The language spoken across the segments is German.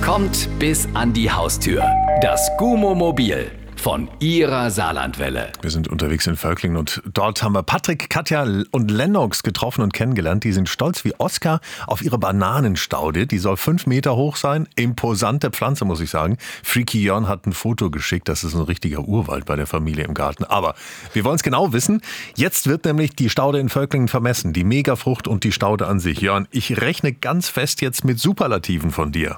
kommt bis an die Haustür. Das Gumo-Mobil von Ihrer Saarlandwelle. Wir sind unterwegs in Völklingen und dort haben wir Patrick, Katja und Lennox getroffen und kennengelernt. Die sind stolz wie Oscar auf ihre Bananenstaude. Die soll 5 Meter hoch sein. Imposante Pflanze, muss ich sagen. Freaky Jörn hat ein Foto geschickt. Das ist ein richtiger Urwald bei der Familie im Garten. Aber wir wollen es genau wissen. Jetzt wird nämlich die Staude in Völklingen vermessen. Die Megafrucht und die Staude an sich. Jörn, ich rechne ganz fest jetzt mit Superlativen von dir.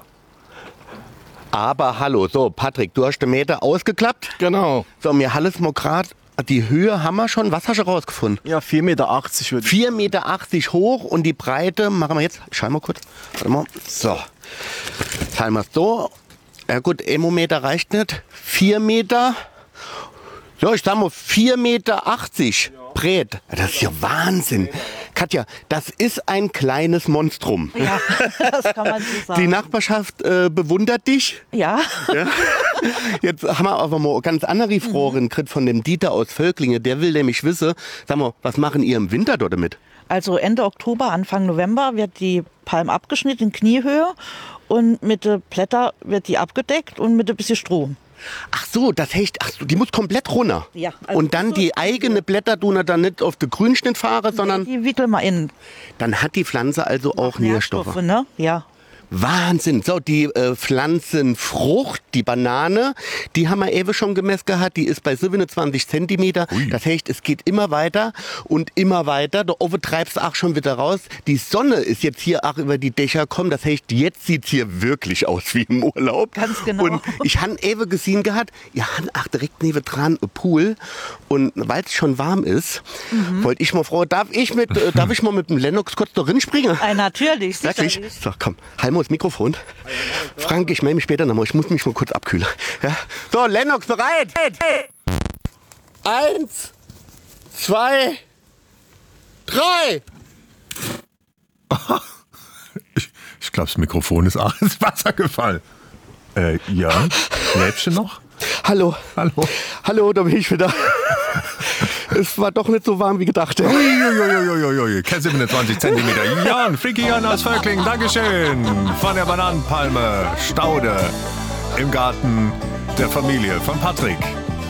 Aber hallo, so Patrick, du hast den Meter ausgeklappt. Genau. So, wir alles mal gerade, die Höhe haben wir schon. Was hast du rausgefunden? Ja, 4,80 Meter würde ich. 4,80 Meter hoch und die Breite, machen wir jetzt, schau mal kurz. Warte mal, so. Teilen wir es so. Ja gut, Emometer reicht nicht. 4 Meter. So, ich sag mal 4,80 Meter breit. Das ist ja Wahnsinn. Katja, das ist ein kleines Monstrum. Ja, das kann man so sagen. Die Nachbarschaft bewundert dich. Ja. Ja. Jetzt haben wir aber mal ganz andere Fragen gekriegt von dem Dieter aus Völklingen. Der will nämlich wissen, sag mal, was machen ihr im Winter dort damit? Also Ende Oktober, Anfang November wird die Palm abgeschnitten in Kniehöhe und mit den Blättern wird die abgedeckt und mit ein bisschen Stroh. Ach so, das heißt, die muss komplett runter. Ja, also und dann die eigene Blätter tun dann nicht auf den Grünschnitt fahren, sondern Die wickeln wir in. dann hat die Pflanze also auch Nährstoffe. Ne? Ja. Wahnsinn. So, die Pflanzenfrucht, die Banane, die haben wir eben schon gemessen gehabt. Die ist bei 27 Zentimeter. Das heißt, es geht immer weiter und immer weiter. Da oben treibst du auch schon wieder raus. Die Sonne ist jetzt hier auch über die Dächer gekommen. Das heißt, jetzt sieht es hier wirklich aus wie im Urlaub. Ganz genau. Und ich habe eben gesehen gehabt, ihr habt auch direkt neben dran einen Pool. Und weil es schon warm ist, wollte ich mal fragen, darf ich mal mit dem Lennox kurz da springen? Natürlich, Wirklich? sicherlich. So, komm, halt mal das Mikrofon. Frank, ich melde mich später nochmal. Ich muss mich mal kurz abkühlen. Ja? So, Lennox, bereit? 1, 2, 3. Ich glaube, das Mikrofon ist auch ins Wasser gefallen. Jörn, lebst du noch? Hallo. Hallo. Hallo, da bin ich wieder. Es war doch nicht so warm wie gedacht. Uiuiuiuiui, 27 Zentimeter. Jörn, Freaky Jörn aus Völklingen, Dankeschön. Von der Bananenpalme, Staude im Garten der Familie von Patrick.